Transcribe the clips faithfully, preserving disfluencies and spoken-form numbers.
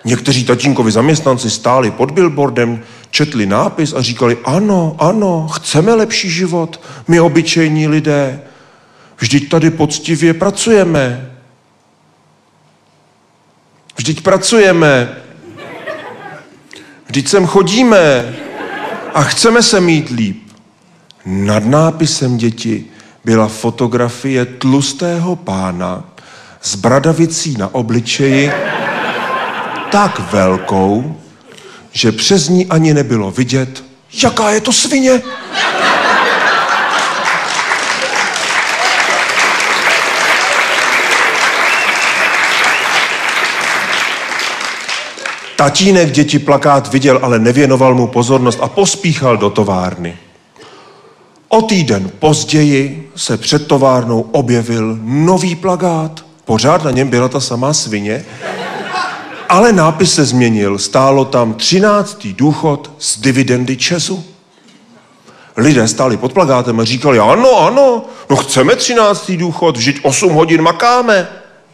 Někteří tatínkovi zaměstnanci stáli pod billboardem, četli nápis a říkali, ano, ano, chceme lepší život, my obyčejní lidé. Vždyť tady poctivě pracujeme. Vždyť pracujeme. Vždyť sem chodíme a chceme se mít líp. Nad nápisem, děti, byla fotografie tlustého pána s bradavicí na obličeji tak velkou, že přes ní ani nebylo vidět, jaká je to svině. Tatínek děti plakát viděl, ale nevěnoval mu pozornost a pospíchal do továrny. O týden později se před továrnou objevil nový plakát. Pořád na něm byla ta samá svině, ale nápis se změnil. Stálo tam třináctý důchod z dividendy ČEZu. Lidé stáli pod plakátem a říkali, ano, ano, no chceme třináctý důchod, vždyť osm hodin makáme.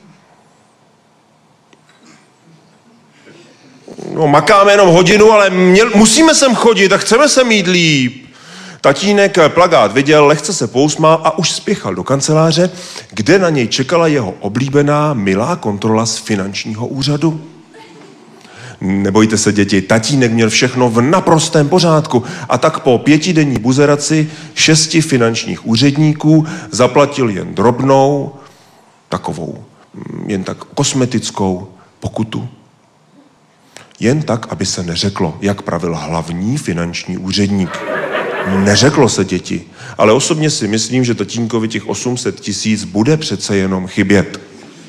No makáme jenom hodinu, ale měl, musíme sem chodit a chceme se mít líp. Tatínek plakát viděl, lehce se pousmál a už spěchal do kanceláře, kde na něj čekala jeho oblíbená milá kontrola z finančního úřadu. Nebojte se, děti, tatínek měl všechno v naprostém pořádku a tak po pětidenní buzeraci šesti finančních úředníků zaplatil jen drobnou, takovou, jen tak kosmetickou pokutu. Jen tak, aby se neřeklo, jak pravil hlavní finanční úředník. Neřeklo se, děti, ale osobně si myslím, že tatínkovi těch osm set tisíc bude přece jenom chybět.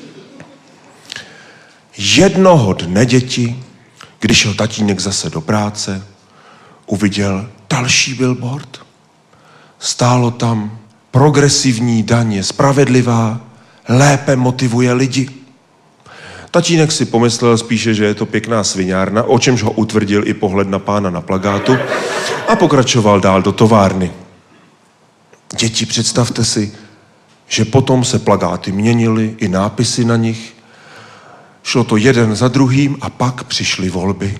Jednoho dne, děti, když šel tatínek zase do práce, uviděl další billboard. Stálo tam, progresivní daň je spravedlivá, lépe motivuje lidi. Tatínek si pomyslel spíše, že je to pěkná sviňárna, o čemž ho utvrdil i pohled na pána na plakátu a pokračoval dál do továrny. Děti, představte si, že potom se plakáty měnily, i nápisy na nich. Šlo to jeden za druhým a pak přišly volby.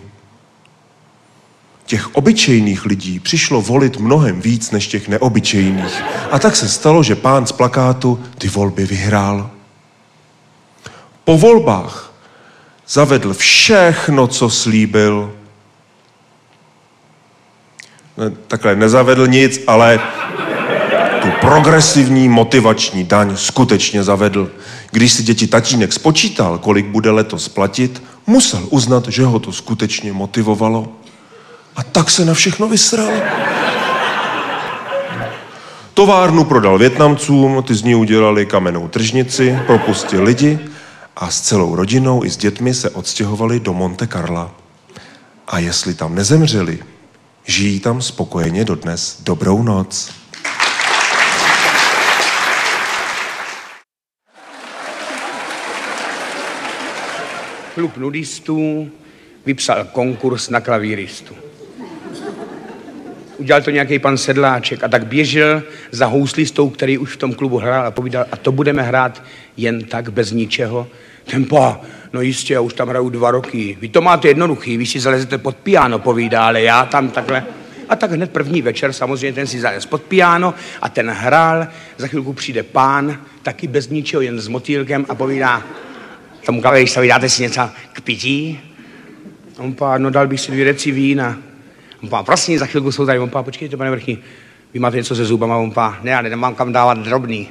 Těch obyčejných lidí přišlo volit mnohem víc než těch neobyčejných. A tak se stalo, že pán z plakátu ty volby vyhrál. Po volbách zavedl všechno, co slíbil. Ne, takhle nezavedl nic, ale tu progresivní motivační daň skutečně zavedl. Když si, děti, tatínek spočítal, kolik bude letos platit, musel uznat, že ho to skutečně motivovalo. A tak se na všechno vysral. Továrnu prodal Vietnamcům, ty z ní udělali kamennou tržnici, propustili lidi a s celou rodinou i s dětmi se odstěhovali do Monte Carla. A jestli tam nezemřeli, žijí tam spokojeně dodnes. Dobrou noc. Klub nudistů vypsal konkurs na klavíristu. Udělal to nějaký pan Sedláček a tak běžel za houslistou, který už v tom klubu hrál a povídal, a to budeme hrát jen tak, bez ničeho. Ten pá, no jistě, já už tam hraju dva roky. Vy to máte jednoduchý, vy si zalezete pod piano, povídá, ale já tam takhle. A tak hned první večer, samozřejmě ten si zalez pod piano a ten hrál, za chvilku přijde pán, taky bez ničeho, jen s motýlkem a povídá, tomu klaviristovi dáte si něco k pití? On pá, no dal bych si dvě deci vína. On pá, prosím, za chvilku jsou tady. On pá, počkejte, pane Vrchní, vy máte něco se zubama? On pá, ne, já nemám kam dávat drobný.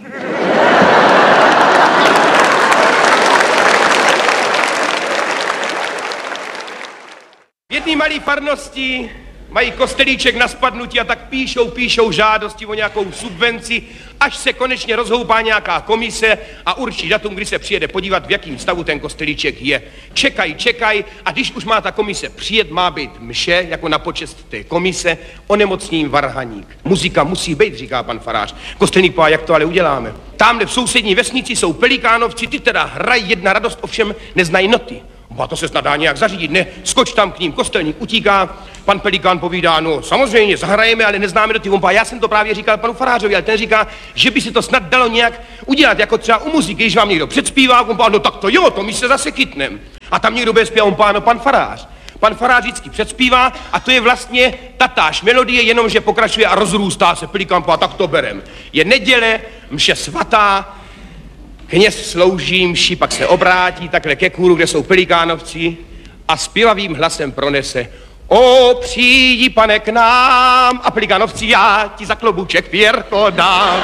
V jedné malé farnosti mají kostelíček na spadnutí a tak píšou, píšou žádosti o nějakou subvenci, až se konečně rozhoupá nějaká komise a určí datum, kdy se přijede podívat, v jakém stavu ten kostelíček je. Čekaj, čekaj a když už má ta komise přijet, má být mše, jako na počest té komise, onemocním varhaník. Muzika musí být, říká pan farář. Kostelník pá, jak to ale uděláme? Tamhle v sousední vesnici jsou pelikánovci, ty teda hrají, jedna radost, ovšem neznají noty. A to se snad dá nějak zařídit, ne, skoč tam k ním, kostelník utíká, pan Pelikán povídá, no samozřejmě, zahrajeme, ale neznáme do ty umpa. Já jsem to právě říkal panu farářovi, ale ten říká, že by se to snad dalo nějak udělat, jako třeba u muziky, když vám někdo předspívá, umpa, no tak to jo, to my se zase chytnem. A tam někdo bude zpívat, umpa, no pan farář. Pan farář vždycky předspívá a to je vlastně tatáž melodie, jenom že pokračuje a rozrůstá se. Pelikán, tak to berem. Je neděle, mše svatá, kněz slouží mši, pak se obrátí takhle ke kůru, kde jsou pelikánovci a zpěvavým hlasem pronese: O, přijdi, pane, k nám, a pelikánovci, já ti za klobuček pěrko dám.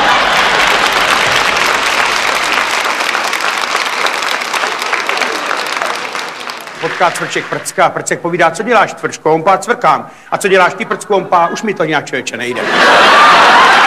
Potká cvrček prcka, prcek povídá, co děláš, cvrčko, ompá, cvrkám. A co děláš ty, prcku, ompá, už mi to nějak, člověče, nejde.